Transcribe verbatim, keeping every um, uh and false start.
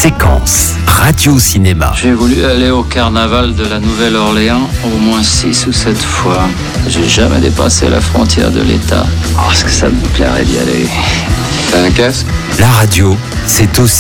Séquence radio-cinéma. J'ai voulu aller au carnaval de la Nouvelle-Orléans au moins six ou sept fois. J'ai jamais dépassé la frontière de l'État. Oh, est-ce que ça me plairait d'y aller? T'as un casque? La radio, c'est aussi